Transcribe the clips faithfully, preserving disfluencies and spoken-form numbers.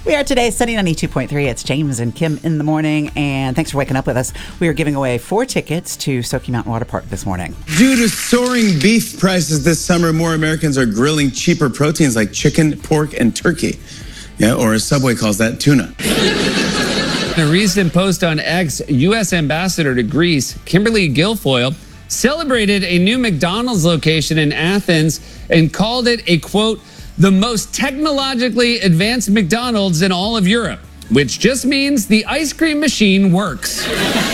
We are today Sunny ninety-two point three. It's James and Kim in the morning, and thanks for waking up with us. We are giving away four tickets to Smoky Mountain Water Park this morning. Due to soaring beef prices this summer, more Americans are grilling cheaper proteins like chicken, pork, and turkey. Yeah, or as Subway calls that, tuna. In a recent post on X, U S Ambassador to Greece, Kimberly Guilfoyle, celebrated a new McDonald's location in Athens and called it a, quote, the most technologically advanced McDonald's in all of Europe, which just means the ice cream machine works.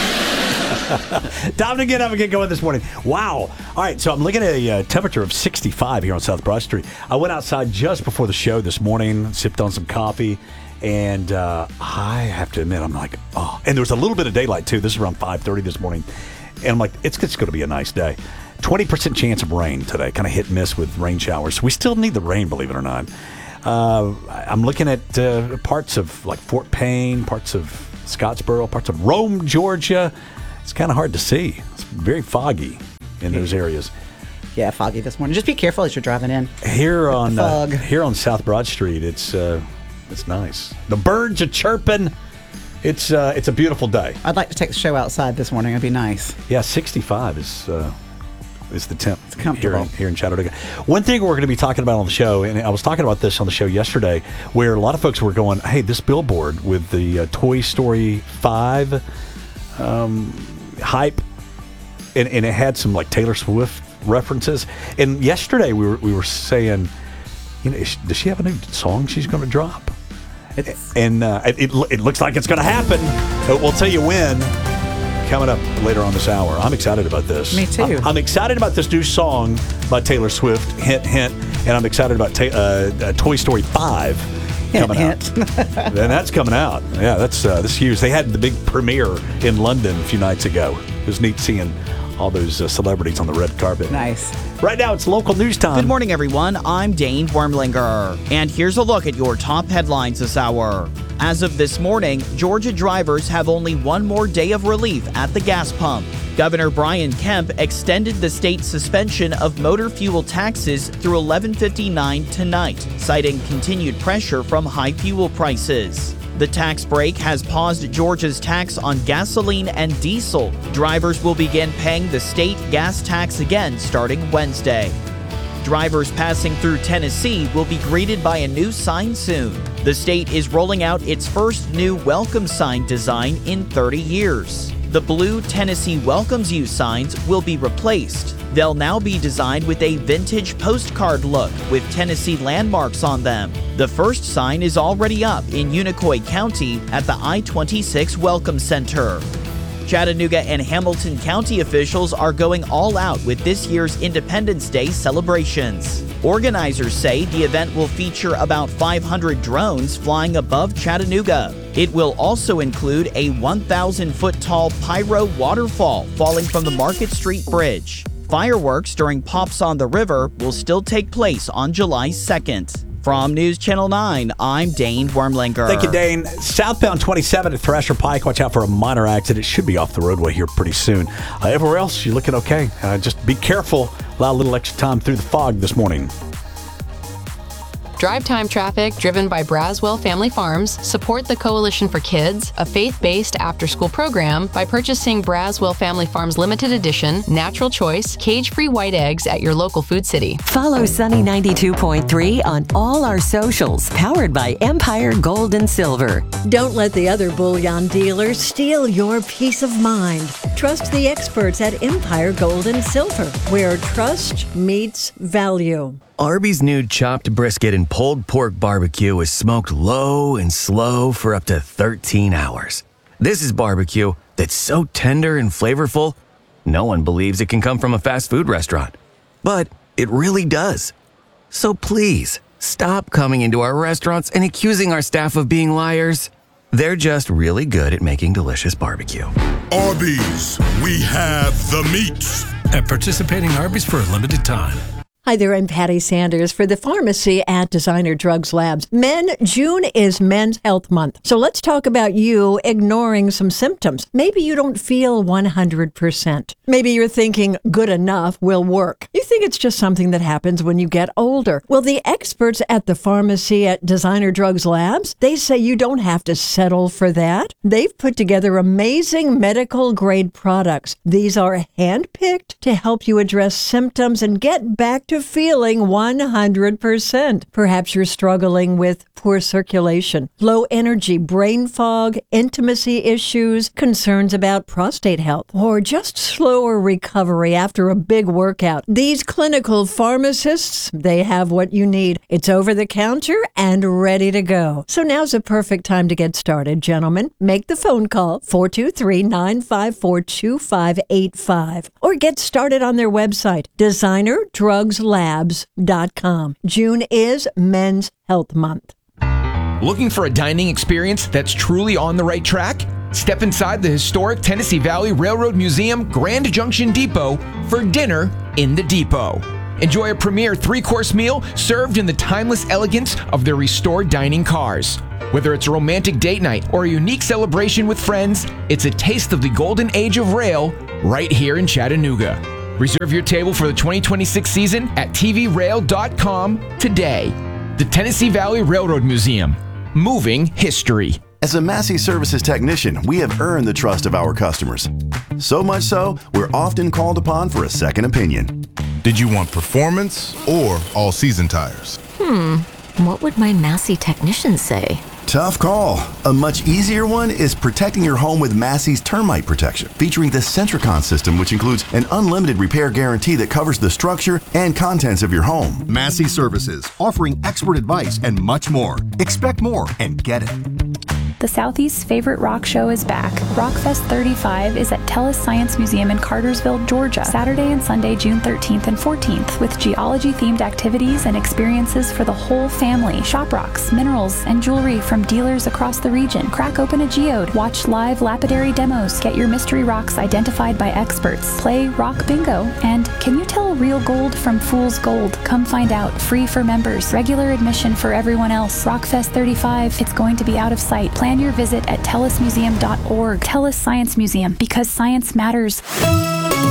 Time to get up and get going this morning. Wow. All right, so I'm looking at a uh, temperature of sixty-five here on South Broad Street. I went outside just before the show this morning, sipped on some coffee, and uh, I have to admit, I'm like, oh. And there was a little bit of daylight, too. This is around five thirty this morning. And I'm like, it's just going to be a nice day. twenty percent chance of rain today, kind of hit and miss with rain showers. We still need the rain, believe it or not. Uh, I'm looking at uh, parts of like Fort Payne, parts of Scottsboro, parts of Rome, Georgia. It's kind of hard to see. It's very foggy in those areas. Yeah, foggy this morning. Just be careful as you're driving in. Here on uh, Fog. here on South Broad Street, it's uh, it's nice. The birds are chirping. It's uh, it's a beautiful day. I'd like to take the show outside this morning. It'd be nice. Yeah, sixty-five is uh, is the temp It's comfortable. here in, here in Chattanooga. One thing we're going to be talking about on the show, and I was talking about this on the show yesterday, where a lot of folks were going, "Hey, this billboard with the uh, Toy Story five um, hype," and, and it had some like Taylor Swift references. And yesterday we were we were saying, you know, is, does she have a new song she's going to drop? It's, And uh, it, it it looks like it's going to happen. We'll tell you when. Coming up later on this hour. I'm excited about this. Me too. I'm, I'm excited about this new song by Taylor Swift, hint, hint. And I'm excited about ta- uh, uh, Toy Story five hint, coming hint. out. And that's coming out. Yeah, that's uh, this huge. They had the big premiere in London a few nights ago. It was neat seeing all those uh, celebrities on the red carpet. Nice. Right now, it's local news time. Good morning, everyone. I'm Dane Wormlinger. And here's a look at your top headlines this hour. As of this morning, Georgia drivers have only one more day of relief at the gas pump. Governor Brian Kemp extended the state's suspension of motor fuel taxes through eleven fifty-nine tonight, citing continued pressure from high fuel prices. The tax break has paused Georgia's tax on gasoline and diesel. Drivers will begin paying the state gas tax again starting Wednesday. Drivers passing through Tennessee will be greeted by a new sign soon. The state is rolling out its first new welcome sign design in thirty years. The blue Tennessee welcomes you signs will be replaced. They'll now be designed with a vintage postcard look with Tennessee landmarks on them. The first sign is already up in Unicoi County at the I twenty-six Welcome Center. Chattanooga and Hamilton County officials are going all out with this year's Independence Day celebrations. Organizers say the event will feature about five hundred drones flying above Chattanooga. It will also include a one thousand foot tall pyro waterfall falling from the Market Street Bridge. Fireworks during Pops on the River will still take place on July second. From News Channel nine, I'm Dane Wormlinger. Thank you, Dane. Southbound twenty-seven at Thrasher Pike. Watch out for a minor accident. It should be off the roadway here pretty soon. Uh, everywhere else, you're looking okay. Uh, just be careful. Allow a little extra time through the fog this morning. Drive time traffic driven by Braswell Family Farms. Support the Coalition for Kids, a faith-based after-school program, by purchasing Braswell Family Farms Limited Edition, Natural Choice, cage-free white eggs at your local Food City. Follow Sunny ninety-two point three on all our socials, powered by Empire Gold and Silver. Don't let the other bullion dealers steal your peace of mind. Trust the experts at Empire Gold and Silver, where trust meets value. Arby's new chopped brisket and pulled pork barbecue is smoked low and slow for up to thirteen hours. This is barbecue that's so tender and flavorful, no one believes it can come from a fast food restaurant. But it really does. So please, stop coming into our restaurants and accusing our staff of being liars. They're just really good at making delicious barbecue. Arby's, we have the meats. At participating Arby's for a limited time. Hi there, I'm Patty Sanders for the pharmacy at Designer Drugs Labs. Men, June is Men's Health Month. So let's talk about you ignoring some symptoms. Maybe you don't feel one hundred percent. Maybe you're thinking good enough will work. You think it's just something that happens when you get older. Well, the experts at the pharmacy at Designer Drugs Labs, they say you don't have to settle for that. They've put together amazing medical grade products. These are handpicked to help you address symptoms and get back to to feeling one hundred percent. Perhaps you're struggling with poor circulation, low energy, brain fog, intimacy issues, concerns about prostate health, or just slower recovery after a big workout. These clinical pharmacists, they have what you need. It's over the counter and ready to go. So now's a perfect time to get started, gentlemen. Make the phone call, four two three, nine five four, two five eight five, or get started on their website, designer drugs labs dot com. June is Men's Health Month. Looking for a dining experience that's truly on the right track? Step inside the historic Tennessee Valley Railroad Museum Grand Junction Depot for dinner in the depot. Enjoy a premier three-course meal served in the timeless elegance of their restored dining cars. Whether it's a romantic date night or a unique celebration with friends, it's a taste of the golden age of rail right here in Chattanooga. Reserve your table for the twenty twenty-six season at T V rail dot com today. The Tennessee Valley Railroad Museum. Moving history. As a Massey Services technician, we have earned the trust of our customers. So much so, we're often called upon for a second opinion. Did you want performance or all-season tires? Hmm, what would my Massey technician say? Tough call. A much easier one is protecting your home with Massey's Termite Protection, featuring the Centricon system, which includes an unlimited repair guarantee that covers the structure and contents of your home. Massey Services, offering expert advice and much more. Expect more and get it. The Southeast's favorite rock show is back. Rockfest thirty-five is at Telus Science Museum in Cartersville, Georgia, Saturday and Sunday, June thirteenth and fourteenth, with geology-themed activities and experiences for the whole family. Shop rocks, minerals, and jewelry from dealers across the region. Crack open a geode, watch live lapidary demos, get your mystery rocks identified by experts, play rock bingo, and can you tell real gold from fool's gold? Come find out. Free for members. Regular admission for everyone else. Rockfest thirty-five, it's going to be out of sight. Plan your visit at telus museum dot org. Telus Science Museum, because science matters.